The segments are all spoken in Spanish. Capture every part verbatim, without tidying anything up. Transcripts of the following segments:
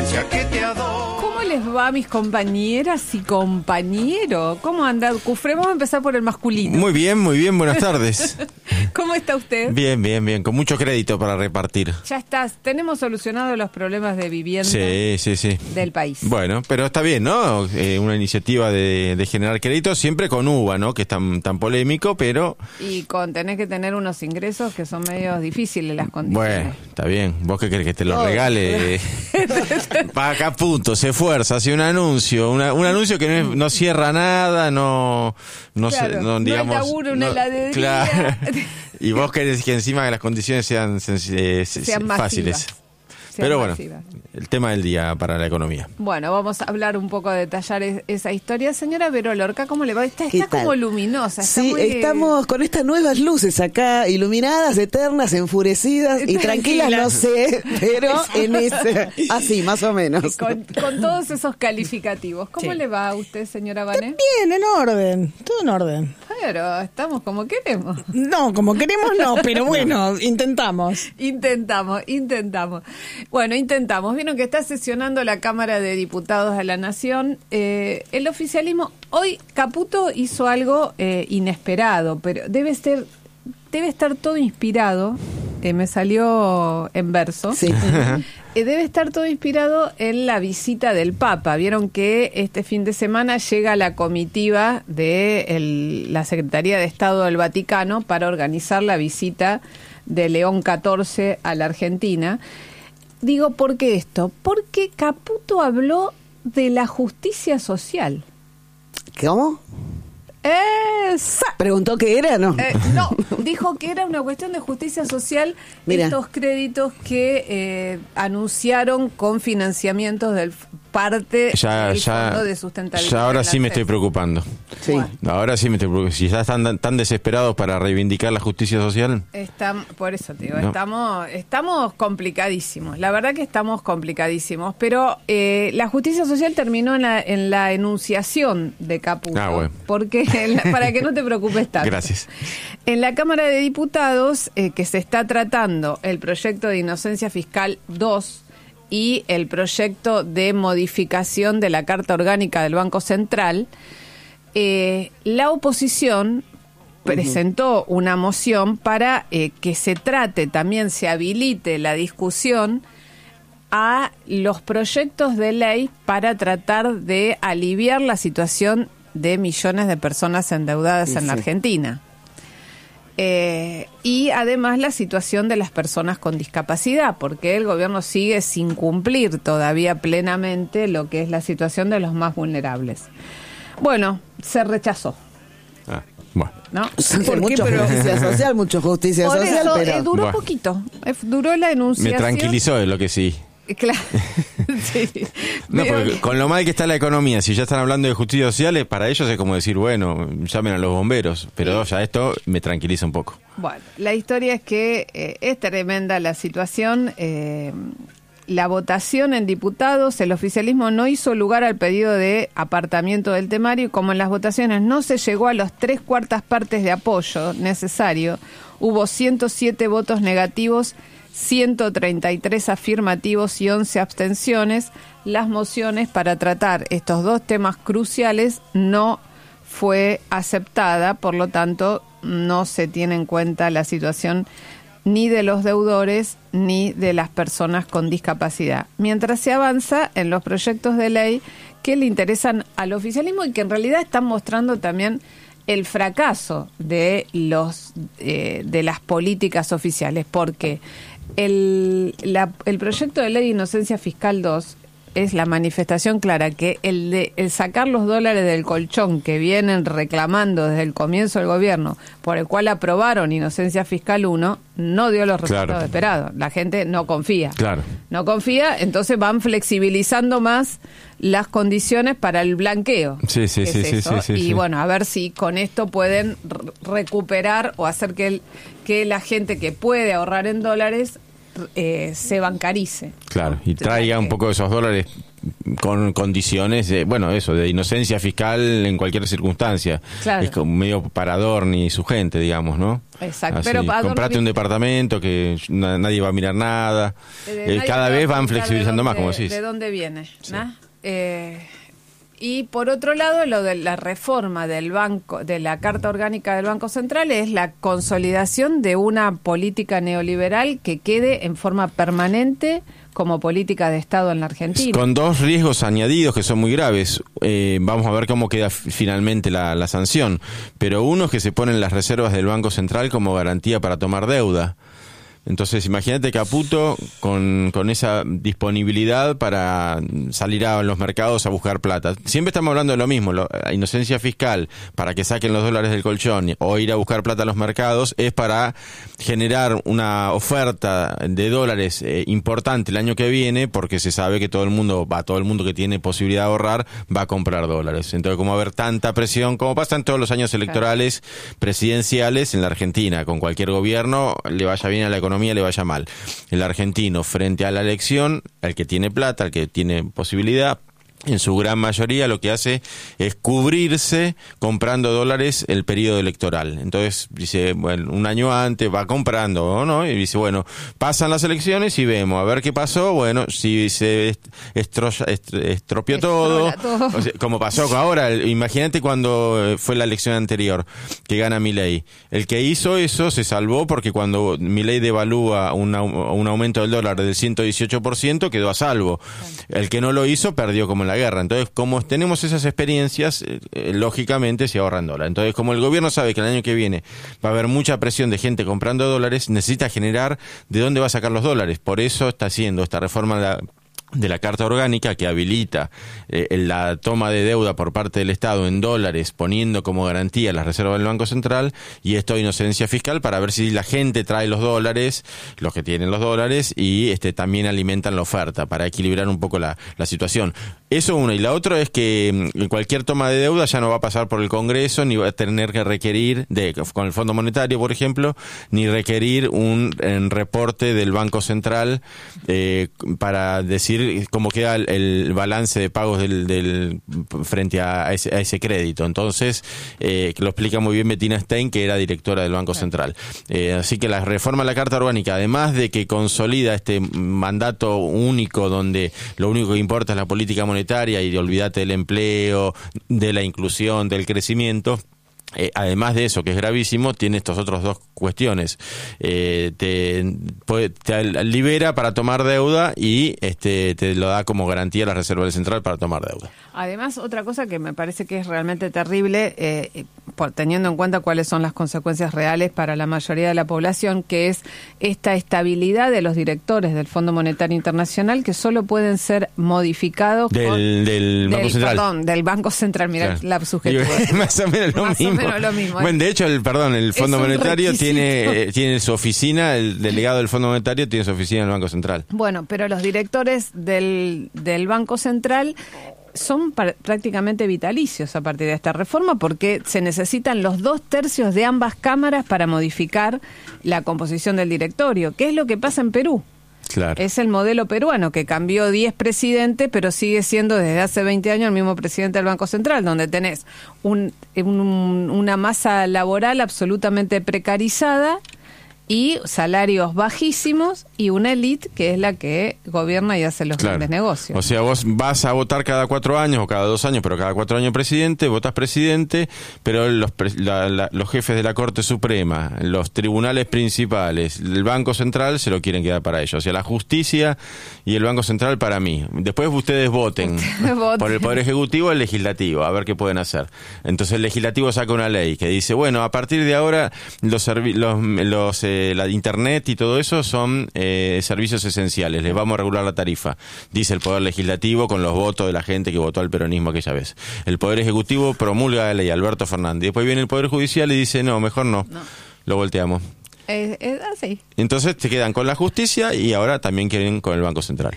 que te adoro. ¿Cómo les va, mis compañeras y compañeros? ¿Cómo andan? Cufre, vamos a empezar por el masculino. Muy bien, muy bien, buenas tardes. ¿Cómo está usted? Bien, bien, bien, con mucho crédito para repartir. Ya estás, tenemos solucionado los problemas de vivienda Sí, sí, sí. del país. Bueno, pero está bien, ¿no? Eh, una iniciativa de, de generar crédito, siempre con U V A, ¿no? Que es tan, tan polémico, pero... Y con tenés que tener unos ingresos que son medio difíciles las condiciones. Bueno, está bien. ¿Vos qué querés que te lo Oh. regale? Paga acá punto, se esfuerza, hace un anuncio, una, un anuncio que no, es- no cierra nada, no, no, Claro, se- no hay digamos, laburo, una heladería. Claro. Y vos querés que encima las condiciones sean, sen- eh, Sean masivas. fáciles. Sean Pero bueno, masivas. el tema del día para la economía. Bueno, vamos a hablar un poco, a detallar es- esa historia. Señora Vero Lorca, ¿cómo le va? Está, ¿Qué está tal? como luminosa. Está Sí, muy- estamos con estas nuevas luces acá, iluminadas, eternas, enfurecidas y tranquilas, Tranquila. no sé, pero en ese, así, más o menos. Con, con todos esos calificativos. ¿Cómo Sí. le va a usted, señora Vané? Bien, en orden, todo en orden. Pero estamos como queremos. No, como queremos no, pero bueno, intentamos. Intentamos, intentamos. Bueno, intentamos. Vieron que está sesionando la Cámara de Diputados de la Nación. Eh, el oficialismo, hoy Caputo hizo algo eh, inesperado, pero debe ser, debe estar todo inspirado. Eh, me salió en verso. Sí. Eh, debe estar todo inspirado en la visita del Papa. Vieron que este fin de semana llega la comitiva de el- la Secretaría de Estado del Vaticano para organizar la visita de León catorce a la Argentina. Digo, ¿por qué esto? Porque Caputo habló de la justicia social. ¿Cómo? Esa. ¿Preguntó qué era? No. Eh, no, dijo que era una cuestión de justicia social. Mira. Estos créditos que eh, anunciaron con financiamientos del f- parte Ya, del ya, Fondo de Sustentabilidad. ya ahora de la sí me C E F. estoy preocupando. Sí. Bueno. Ahora sí me estoy preocupando. Si ya están tan desesperados para reivindicar la justicia social. Estam- por eso te digo, No. estamos, estamos complicadísimos. La verdad que estamos complicadísimos. Pero eh, la justicia social terminó en la, en la enunciación de Caputo. Ah, bueno. Porque, la- para que no te preocupes tanto. Gracias. En la Cámara de Diputados, eh, que se está tratando el proyecto de inocencia fiscal dos y el proyecto de modificación de la Carta Orgánica del Banco Central, eh, la oposición presentó una moción para eh, que se trate, también se habilite la discusión a los proyectos de ley para tratar de aliviar la situación de millones de personas endeudadas Sí, en la sí. Argentina. Eh, y además la situación de las personas con discapacidad, porque el gobierno sigue sin cumplir todavía plenamente lo que es la situación de los más vulnerables. Bueno, se rechazó, Ah, bueno. ¿no? Sí, ¿Por qué? mucho Pero- justicia social, mucho justicia por social, eso, pero... eh, duró Bueno. poquito, eh, duró la enunciación. Me tranquilizó de lo que sí. Eh, Claro, sí. No, Pero- porque con lo mal que está la economía, si ya están hablando de justicia social, eh, para ellos es como decir, bueno, llamen a los bomberos. Pero ya esto me tranquiliza un poco. Bueno, la historia es que eh, es tremenda la situación. eh, la votación en diputados, el oficialismo no hizo lugar al pedido de apartamiento del temario y como en las votaciones no se llegó a los tres cuartas partes de apoyo necesario, hubo ciento siete votos negativos, ciento treinta y tres afirmativos y once abstenciones. Las mociones para tratar estos dos temas cruciales no fue aceptada, por lo tanto no se tiene en cuenta la situación ni de los deudores ni de las personas con discapacidad. Mientras se avanza en los proyectos de ley que le interesan al oficialismo y que en realidad están mostrando también el fracaso de los eh, de las políticas oficiales, porque el, la- el proyecto de ley de inocencia fiscal dos es la manifestación clara que el de el sacar los dólares del colchón que vienen reclamando desde el comienzo del gobierno, por el cual aprobaron inocencia fiscal uno, no dio los resultados Claro. esperados. La gente no confía. Claro. No confía, entonces van flexibilizando más las condiciones para el blanqueo. Sí, sí, que sí, es sí, eso. sí, sí, Y sí. bueno, a ver si con esto pueden r- recuperar o hacer que, el, que la gente que puede ahorrar en dólares eh, se bancarice. Claro, y traiga un poco de esos dólares con condiciones de, bueno, eso, de inocencia fiscal en cualquier circunstancia. Claro. Es como medio para Adorni y su gente, digamos, ¿no? Exacto. Así, Pero para comprate Adorni- un departamento que na- nadie va a mirar nada. Eh, Eh, nadie cada te va vez a van preguntar flexibilizando de más, dónde- como decís. ¿De dónde viene? ¿no? Eh, y por otro lado, lo de la reforma del banco, de la Carta Orgánica del Banco Central, es la consolidación de una política neoliberal que quede en forma permanente como política de Estado en la Argentina. Con dos riesgos añadidos que son muy graves. Eh, vamos a ver cómo queda f- finalmente la, la sanción. Pero uno es que se ponen las reservas del Banco Central como garantía para tomar deuda. Entonces, imagínate Caputo con, con esa disponibilidad para salir a los mercados a buscar plata. Siempre estamos hablando de lo mismo, lo, la inocencia fiscal para que saquen los dólares del colchón o ir a buscar plata a los mercados es para generar una oferta de dólares eh, importante el año que viene, porque se sabe que todo el mundo, va, todo el mundo que tiene posibilidad de ahorrar va a comprar dólares. Entonces, como va a haber tanta presión, como pasa en todos los años electorales presidenciales en la Argentina, con cualquier gobierno, le vaya bien a la economía, le vaya mal. El argentino, frente a la elección, el que tiene plata, el que tiene posibilidad, en su gran mayoría lo que hace es cubrirse comprando dólares el periodo electoral. Entonces dice, bueno, un año antes va comprando, ¿no? Y dice, bueno, pasan las elecciones y vemos, a ver qué pasó. Bueno, si se estroya, est- estropeó todo, todo. o sea, como pasó ahora, imagínate cuando fue la elección anterior, que gana Milei. El que hizo eso se salvó porque cuando Milei devalúa un, au- un aumento del dólar del ciento dieciocho por ciento quedó a salvo. El que no lo hizo perdió como en la guerra. Entonces, como tenemos esas experiencias, eh, eh, lógicamente se ahorran dólares. Entonces, como el gobierno sabe que el año que viene va a haber mucha presión de gente comprando dólares, necesita generar de dónde va a sacar los dólares. Por eso está haciendo esta reforma de la, de la Carta Orgánica que habilita eh, la toma de deuda por parte del Estado en dólares, poniendo como garantía las reservas del Banco Central, y esto de inocencia fiscal para ver si la gente trae los dólares, los que tienen los dólares, y este también alimentan la oferta para equilibrar un poco la, la situación. Eso uno. Y la otra es que mm, cualquier toma de deuda ya no va a pasar por el Congreso, ni va a tener que requerir, de con el Fondo Monetario, por ejemplo, ni requerir un en reporte del Banco Central eh, para decir cómo queda el, el balance de pagos del, del frente a ese, a ese crédito. Entonces, eh, lo explica muy bien Bettina Stein, que era directora del Banco Central. Eh, así que la reforma de la Carta Orgánica, además de que consolida este mandato único donde lo único que importa es la política monetaria y olvídate del empleo, de la inclusión, del crecimiento, Eh, además de eso, que es gravísimo, tiene estos otros dos cuestiones. Eh, te, puede, te libera para tomar deuda y este te lo da como garantía la Reserva del Central para tomar deuda. Además, otra cosa que me parece que es realmente terrible, eh, por, teniendo en cuenta cuáles son las consecuencias reales para la mayoría de la población, que es esta estabilidad de los directores del Fondo Monetario Internacional, que solo pueden ser modificados Del, con, del Banco del, Central. Perdón, del Banco Central, mira Claro. la subjetiva. Más o menos lo Más o mismo. menos lo mismo, ¿eh? Bueno, de hecho, el perdón, el Fondo Es un Monetario requisito. tiene eh, tiene su oficina, el delegado del Fondo Monetario tiene su oficina en el Banco Central. Bueno, pero los directores del, del Banco Central son par- prácticamente vitalicios a partir de esta reforma, porque se necesitan los dos tercios de ambas cámaras para modificar la composición del directorio. ¿Qué es lo que pasa en Perú? Claro. Es el modelo peruano, que cambió diez presidentes, pero sigue siendo desde hace veinte años el mismo presidente del Banco Central, donde tenés un, un, una masa laboral absolutamente precarizada y salarios bajísimos y una élite que es la que gobierna y hace los Claro. grandes negocios. O sea, vos vas a votar cada cuatro años o cada dos años, pero cada cuatro años presidente, votas presidente, pero los, pre- la, la, los jefes de la Corte Suprema, los tribunales principales, el Banco Central se lo quieren quedar para ellos. O sea, la justicia y el Banco Central para mí. Después ustedes voten Ustedes voten. por el Poder Ejecutivo o el Legislativo, a ver qué pueden hacer. Entonces el Legislativo saca una ley que dice, bueno, a partir de ahora los, servi- los, los eh, la internet y todo eso son eh, servicios esenciales, les vamos a regular la tarifa, dice el Poder Legislativo con los votos de la gente que votó al peronismo aquella vez. El Poder Ejecutivo promulga la ley, Alberto Fernández. Después viene el Poder Judicial y dice, no, mejor no, No. lo volteamos. Es, es así. Entonces te quedan con la justicia y ahora también quieren con el Banco Central.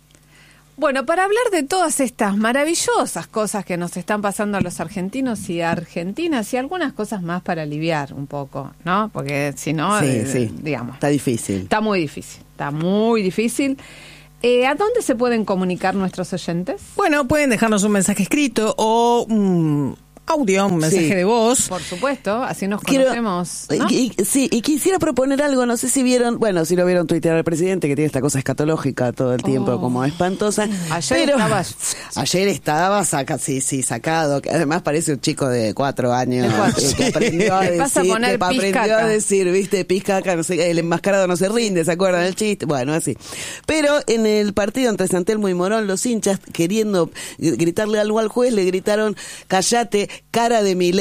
Bueno, para hablar de todas estas maravillosas cosas que nos están pasando a los argentinos y argentinas, y algunas cosas más para aliviar un poco, ¿no? Porque si no, Sí, eh, sí. digamos, Está difícil. está muy difícil. está muy difícil. Eh, ¿A dónde se pueden comunicar nuestros oyentes? Bueno, pueden dejarnos un mensaje escrito o un audio, un mensaje Sí. de voz. Por supuesto, así nos Quiero- conocemos, ¿no? y- y- sí, y quisiera proponer algo, no sé si vieron, bueno, si lo vieron tuitear al presidente, que tiene esta cosa escatológica todo el tiempo, Oh. como espantosa. Ayer pero estaba- ayer estaba saca, sí, sí, sacado, que además parece un chico de cuatro años, De cuatro. eh, que aprendió a Le decir, pasa a poner que aprendió pizcaca. a decir, viste, pizcaca, no sé, el enmascarado no se rinde, ¿se acuerdan del chiste? Bueno, así. Pero en el partido entre San Telmo y Morón, los hinchas, queriendo gritarle algo al juez, le gritaron, cállate, cara de Milei.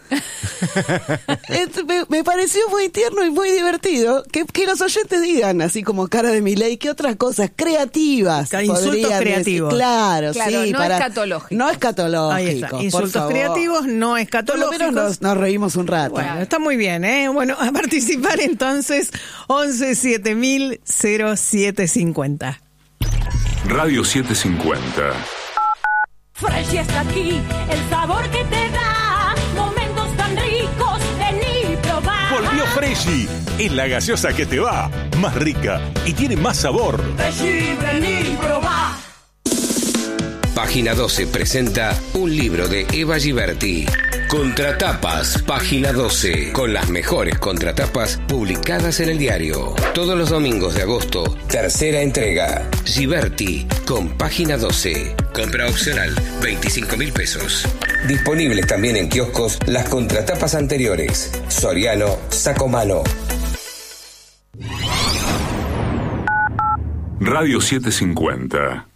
Es- me, me pareció muy tierno y muy divertido que, que los oyentes digan, así como cara de Milei, que otras cosas creativas. Ca- insultos podrían decir. creativos. Claro, Claro, sí. no para, escatológicos. No escatológicos. Ahí está. por Insultos favor. creativos, no Por lo escatológicos. menos nos, nos reímos un rato. Bueno, está muy bien, ¿eh? Bueno, a participar entonces, once siete mil cero siete cincuenta. Radio setecientos cincuenta. Fresh está aquí, el sabor que te da momentos tan ricos, vení y probá. Volvió Freshy, es la gaseosa que te va, más rica y tiene más sabor. Freshy, vení y probá. Página doce presenta un libro de Eva Giberti. Contratapas, Página doce, con las mejores contratapas publicadas en el diario. Todos los domingos de agosto, tercera entrega. Giberti, con Página doce. Compra opcional, veinticinco mil pesos. Disponibles también en kioscos las contratapas anteriores. Soriano, Sacomano. Radio setecientos cincuenta.